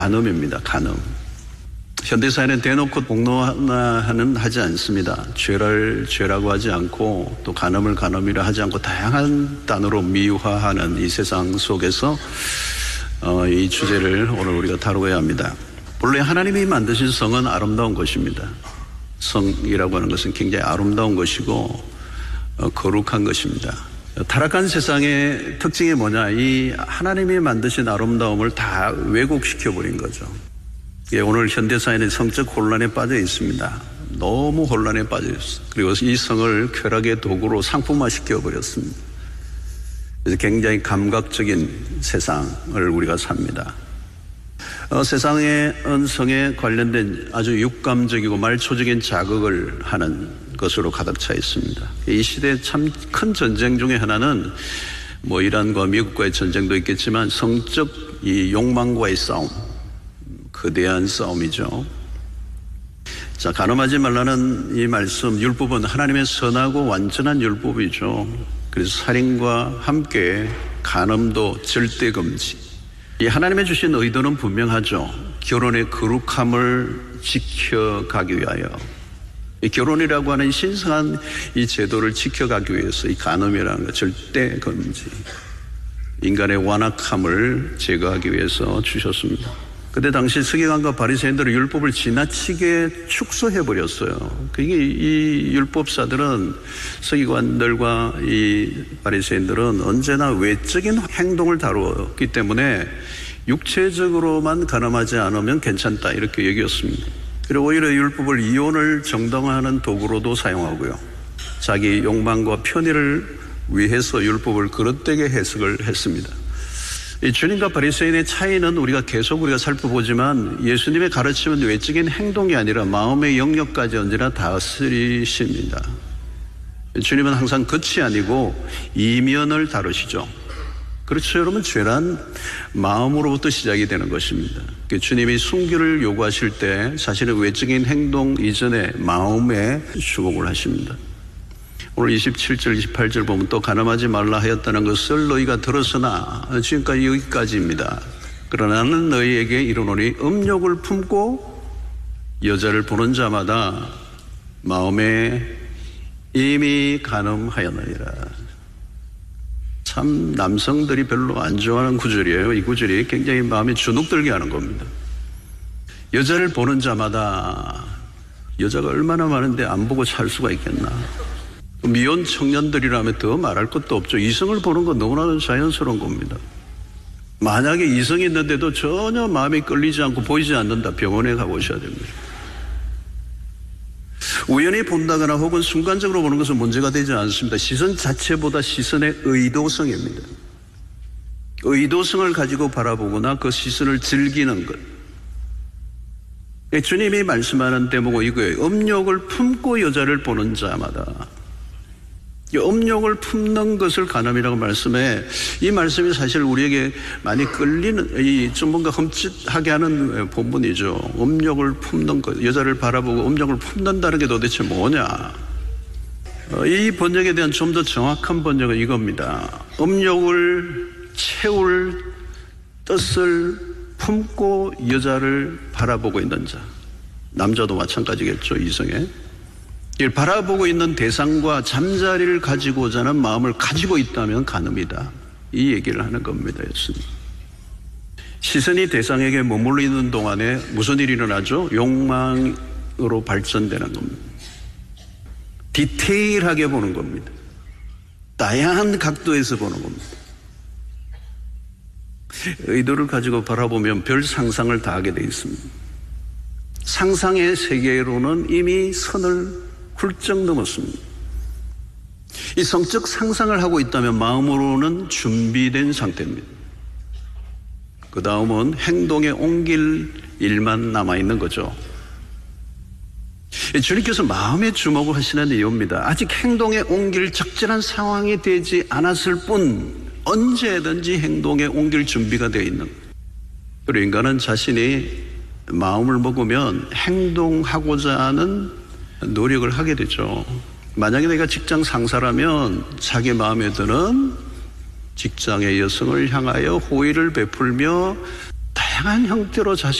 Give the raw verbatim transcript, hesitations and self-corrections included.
간음입니다. 간음. 현대사회는 대놓고 폭로하는 하지 않습니다. 죄를 죄라고 하지 않고 또 간음을 간음이라 하지 않고 다양한 단어로 미화하는 이 세상 속에서 어, 이 주제를 오늘 우리가 다루어야 합니다. 본래 하나님이 만드신 성은 아름다운 것입니다. 성이라고 하는 것은 굉장히 아름다운 것이고 어, 거룩한 것입니다. 타락한 세상의 특징이 뭐냐? 이 하나님이 만드신 아름다움을 다 왜곡시켜버린 거죠. 예, 오늘 현대사회는 성적 혼란에 빠져 있습니다. 너무 혼란에 빠져 있어요. 그리고 이 성을 쾌락의 도구로 상품화시켜버렸습니다. 그래서 굉장히 감각적인 세상을 우리가 삽니다. 어, 세상의 성에 관련된 아주 육감적이고 말초적인 자극을 하는 것으로 가득 차 있습니다. 이 시대의 참 큰 전쟁 중에 하나는 뭐 이란과 미국과의 전쟁도 있겠지만 성적 이 욕망과의 싸움, 거대한 싸움이죠. 자, 간음하지 말라는 이 말씀, 율법은 하나님의 선하고 완전한 율법이죠. 그래서 살인과 함께 간음도 절대 금지. 이 하나님의 주신 의도는 분명하죠. 결혼의 거룩함을 지켜가기 위하여. 이 결혼이라고 하는 신성한 이 제도를 지켜가기 위해서 이 간음이라는 것 절대 금지. 인간의 완악함을 제거하기 위해서 주셨습니다. 그때 당시 서기관과 바리새인들은 율법을 지나치게 축소해버렸어요. 그게 이 율법사들은 서기관들과 이 바리새인들은 언제나 외적인 행동을 다루었기 때문에 육체적으로만 간음하지 않으면 괜찮다 이렇게 여겼습니다. 그리고 오히려 율법을 이혼을 정당화하는 도구로도 사용하고요. 자기 욕망과 편의를 위해서 율법을 그릇되게 해석을 했습니다. 이 주님과 바리새인의 차이는 우리가 계속 우리가 살펴보지만 예수님의 가르침은 외적인 행동이 아니라 마음의 영역까지 언제나 다스리십니다. 주님은 항상 겉이 아니고 이면을 다루시죠. 그렇죠, 여러분. 죄란 마음으로부터 시작이 되는 것입니다. 주님이 순교를 요구하실 때 사실은 외적인 행동 이전에 마음에 주목을 하십니다. 오늘 이십칠 절 이십팔 절 보면 또 간음하지 말라 하였다는 것을 너희가 들었으나, 지금까지 여기까지입니다. 그러나 나는 너희에게 이르노니 음욕을 품고 여자를 보는 자마다 마음에 이미 간음하였느니라. 참 남성들이 별로 안 좋아하는 구절이에요. 이 구절이 굉장히 마음에 주눅들게 하는 겁니다. 여자를 보는 자마다, 여자가 얼마나 많은데 안 보고 살 수가 있겠나. 미혼 청년들이라면 더 말할 것도 없죠. 이성을 보는 건 너무나 자연스러운 겁니다. 만약에 이성이 있는데도 전혀 마음이 끌리지 않고 보이지 않는다, 병원에 가보셔야 됩니다. 우연히 본다거나 혹은 순간적으로 보는 것은 문제가 되지 않습니다. 시선 자체보다 시선의 의도성입니다. 의도성을 가지고 바라보거나 그 시선을 즐기는 것. 주님이 말씀하는 대목은 이거예요. 음욕을 품고 여자를 보는 자마다. 이 음욕을 품는 것을 간음이라고 말씀해. 이 말씀이 사실 우리에게 많이 끌리는, 이 좀 뭔가 흠칫하게 하는 본문이죠. 음욕을 품는 것, 여자를 바라보고 음욕을 품는다는 게 도대체 뭐냐. 이 번역에 대한 좀 더 정확한 번역은 이겁니다. 음욕을 채울 뜻을 품고 여자를 바라보고 있는 자. 남자도 마찬가지겠죠, 이성에. 이를 바라보고 있는 대상과 잠자리를 가지고자 하는 마음을 가지고 있다면 간음이다. 이 얘기를 하는 겁니다, 예수님. 시선이 대상에게 머물러 있는 동안에 무슨 일이 일어나죠? 욕망으로 발전되는 겁니다. 디테일하게 보는 겁니다. 다양한 각도에서 보는 겁니다. 의도를 가지고 바라보면 별 상상을 다 하게 돼 있습니다. 상상의 세계로는 이미 선을 훌쩍 넘었습니다. 이 성적 상상을 하고 있다면 마음으로는 준비된 상태입니다. 그 다음은 행동에 옮길 일만 남아있는 거죠. 주님께서 마음에 주목을 하시는 이유입니다. 아직 행동에 옮길 적절한 상황이 되지 않았을 뿐 언제든지 행동에 옮길 준비가 되어 있는 거예요. 그리고 인간은 자신이 마음을 먹으면 행동하고자 하는 노력을 하게 되죠. 만약에 내가 직장 상사라면 자기 마음에 드는 직장의 여성을 향하여 호의를 베풀며 다양한 형태로 자신